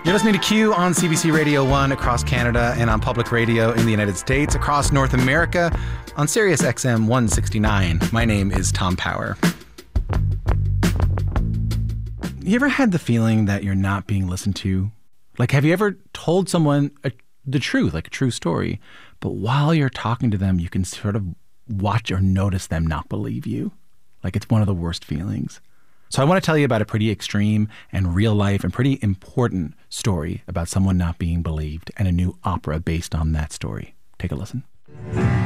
You're listening to Q on CBC Radio 1 across Canada and on public radio in the United States, across North America on Sirius XM 169. My name is Tom Power. You ever had the feeling that you're not being listened to? Like, have you ever told someone the truth, like a true story, but while you're talking to them, you can sort of watch or notice them not believe you? Like, it's one of the worst feelings. So I want to tell you about a pretty extreme and real life and pretty important story about someone not being believed and a new opera based on that story. Take a listen.